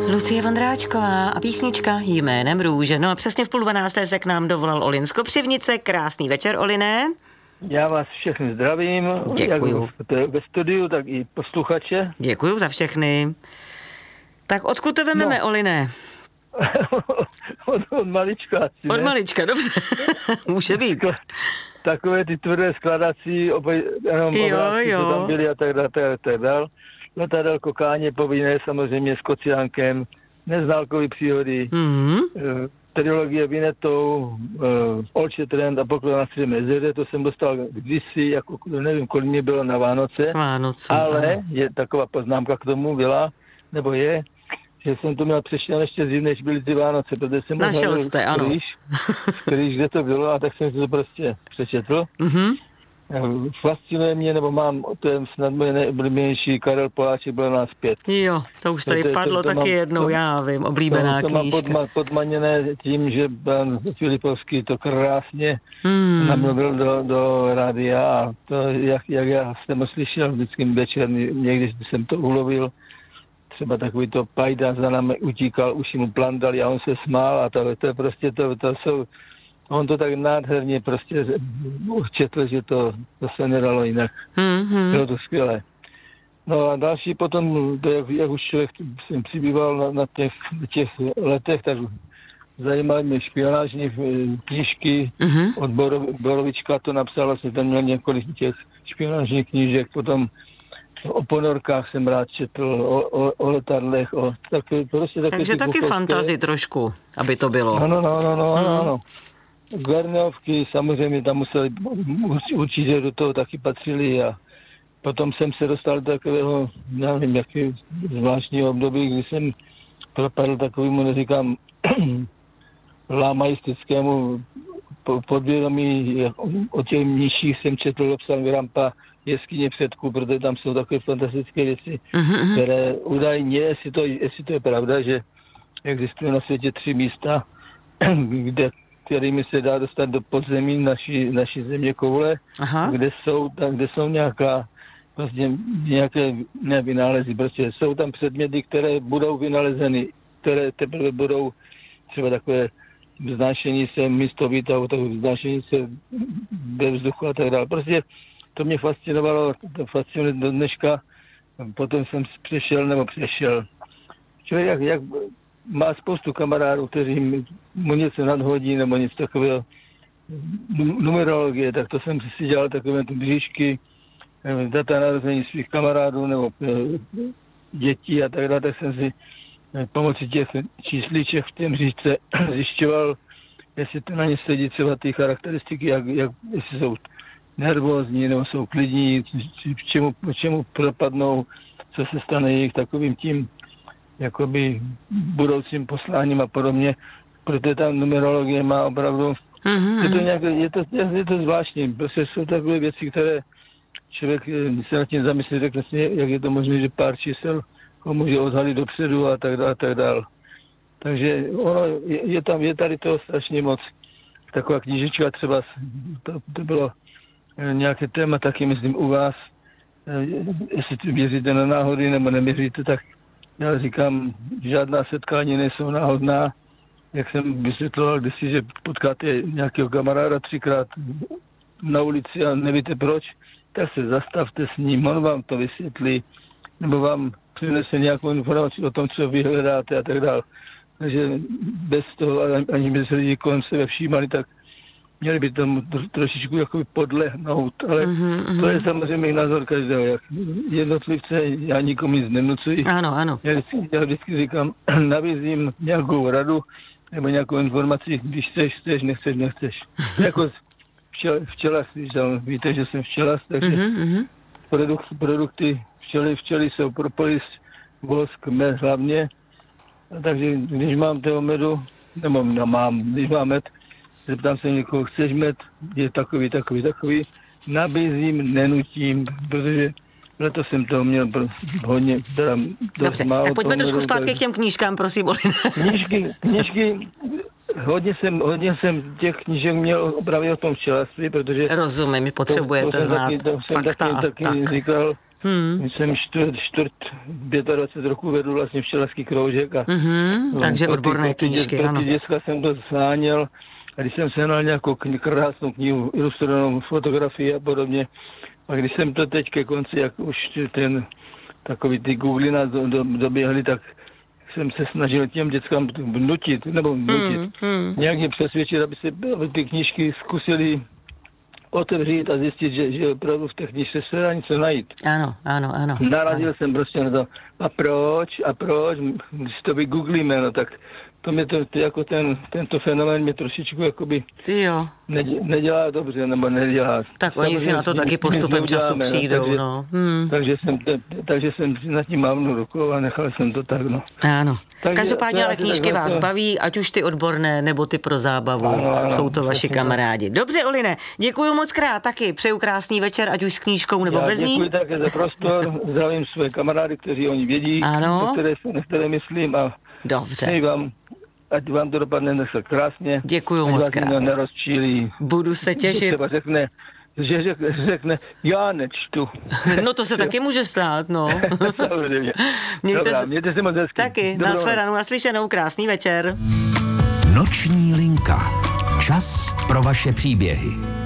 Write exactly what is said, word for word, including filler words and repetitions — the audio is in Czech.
Lucie Vondráčková a písnička Jménem růže. No a přesně v půl dvanácté se k nám dovolal Olin z Kopřivnice. Krásný večer, Oliné. Já vás všechny zdravím. Děkuju. Jak ve studiu, tak i posluchače. Děkuju za všechny. Tak odkud to vememe, no. Oliné? od, od malička. Asi, od ne? malička, dobře. Může být. Takové ty tvrdé skladací, obaj, jenom jo, obrázky, jo. co tam byly a tak dále, tak, tak dále. Letadélko Káně povinné, samozřejmě s Kociánkem, Neználkový příhody, mm-hmm. eh, trilogie Vinetou, eh, Olče Trend a Poklon na středním jezeře, to jsem dostal kdysi, jako nevím, kolik mě bylo na Vánoce, Vánoce, ale ano. je taková poznámka k tomu byla, nebo je, že jsem to měl přečtěno ještě dřív, než byly ty Vánoce, protože jsem našel jste, ano. Kříž, kříž, kde to bylo, a tak jsem si to prostě přečetl. Mm-hmm. Fascinuje mě, nebo mám, to je snad můj nejoblíbenější, Karel Poláček, byl nás pět. Jo, to už tady to, padlo to, to, taky mám, jednou, to, já vím, oblíbená to, to knížka. To mám podma, podmaněné tím, že pan Filipovský to krásně hmm. namluvil do, do rádia a to, jak, jak já jsem ho slyšel vždycky večer, někdy jsem to ulovil, třeba takový to pajda za námi utíkal, uši mu plandali a on se smál a to, to je prostě, to, to jsou, on to tak nádherně prostě četl, že to, to se nedalo jinak. Mm-hmm. Bylo to skvělé. No a další potom, to jak, jak už člověk jsem přibýval na, na těch, těch letech, tak zajímaly mě špionážní knížky. Mm-hmm. Od Borovička to napsal, vlastně tam měl několik těch špionážních knížek, potom o ponorkách jsem rád četl, o, o, o letadlech, o takový, prostě takový. Takže taky buchovské fantazy trošku, aby to bylo. Ano, no, no, no, ano, ano. Garneovky samozřejmě tam museli, určitě do toho taky patřili a potom jsem se dostal do takového, nevím, jaký zvláštního období, kdy jsem propadl takovému, neříkám, lámaistickému podvědomí. O těch nižších jsem četl Lobsang Rampa, Jeskyně předků, protože tam jsou takové fantastické věci, mm-hmm. které údajně, jestli to, jestli to je pravda, že existují na světě tři místa, kde, kterými se dá dostat do podzemí naší, naší země koule, Aha. kde jsou, tam, kde jsou nějaká, prostě nějaké ne vynálezy, prostě jsou tam předměty, které budou vynalezeny, které teprve budou třeba takové vznášení se místo výtahu, takové vznášení se ve vzduchu a tak dále. Prostě to mě fascinovalo, to fascinuje do dneška, potom jsem přešel nebo přešel. Člověk jak, jak má spoustu kamarádů, kteří mu něco nadhodí nebo něco takového, numerologie, tak to jsem si dělal takové ty bříšky, data narození svých kamarádů nebo dětí a tak dále, tak jsem si pomocí těch čísliček v té bříšce zjišťoval, jestli to na ně sedí třeba ty charakteristiky, jak, jak, jestli jsou nervózní nebo jsou klidní, k čemu, čemu propadnou, co se stane jejich takovým tím jakoby budoucím posláním a podobně, protože ta numerologie má opravdu, mm-hmm. je to nějak, je to, je to zvláštní, prostě jsou takové věci, které člověk se nad tím zamyslí, řekne si, jak je to možné, že pár čísel ho může odhalit dopředu a tak dále, a tak dále. Takže ono, je, je tam, je tady toho strašně moc. Taková knížečka třeba, to, to bylo nějaké téma taky, myslím, u vás, jestli věříte na náhody nebo nevěříte, tak já říkám, žádná setkání nejsou náhodná. Jak jsem vysvětloval kdysi, že potkáte nějakého kamaráda třikrát na ulici a nevíte proč, tak se zastavte s ním, on vám to vysvětlí, nebo vám přinese nějakou informaci o tom, co vy hledáte a tak dále. Takže bez toho, ani bez lidí kolem sebe všímali, tak měli by tomu trošičku jakoby podlehnout, ale mm-hmm. to je samozřejmě názor každého. Jak jednotlivce, já nikomu nic nenucuji. Ano, ano. Já vždycky, já vždycky říkám, nabízím nějakou radu nebo nějakou informaci, když chceš, chceš, nechceš, nechceš. Jako včel, včelař, víte, že jsem včelař, takže mm-hmm. produkt, produkty včely, včely jsou propolis, vosk, med hlavně. Takže když mám toho medu, nebo mám, když mám med, zeptám se někoho, chceš med, je takový, takový, takový, nabízím, nenutím, protože letos jsem toho měl hodně, teda dost Dobře, málo. tak pojďme trošku medu, zpátky tak... k těm knížkám, prosím. Knížky, knížky, hodně jsem, hodně jsem těch knížek měl opravdu o tom včelařství, protože... Rozumím, mi potřebujete to, to znát taky, to fakta taky, a taky tak. říkal, Hmm. Jsem čtvrt, čtvrt dvacet pět roků vedl vlastně včelařský kroužek. A, Mm-hmm, no, takže pro ty- odborné pro ty knížky, dět- pro ano. ty děcka jsem to sháněl. A když jsem sehnal nějakou kni- krásnou knihu, ilustrovanou fotografii a podobně, a když jsem to teď ke konci, jak už ten takový ty googlina do, do, doběhly, tak jsem se snažil těm dětskám nutit, nebo nutit, Hmm, hmm. nějak je přesvědčit, aby se aby ty knížky zkusili otevřít a zjistit, že, že opravdu v té knížce se dá něco najít. Ano, ano, ano. Narazil jsem prostě na to. A proč? A proč? Když to vygooglíme, no tak to mě to, to jako ten, tento fenomén mě trošičku jakoby Ty jo. nedě, nedělá dobře, nebo nedělá. Tak oni si Samozřejmě na to nic- taky nic postupem času neuděláme, přijdou, takže, no. Hmm. takže, jsem, takže jsem si nad tím mávnul rukou a nechal jsem to tak, no. Ano. Takže Každopádně to ale já si knížky takhle vás to- baví, ať už ty odborné, nebo ty pro zábavu. Ano, ano, Jsou to vaši přesně tak. kamarádi. Dobře, Oline, děkuji moc krát taky. Přeju krásný večer, ať už s knížkou nebo Já bez ní. děkuji také za prostor, zdravím své kamarády, kteří oni vědí, Ano. na které, na které myslím a Dobře. přeji vám, ať vám to dopadne dneska krásně. Děkuju ať moc vás krát. nikdo nerozčílí. Budu se těšit. Třeba řekne, že řek, řekne, já nečtu. No to se taky může stát, no. Samozřejmě. Mějte Dobrá, se- mějte se moc hezky. Taky, Dobrou noc. nashledanou, naslyšenou, krásný večer. Noční linka. Čas pro vaše příběhy.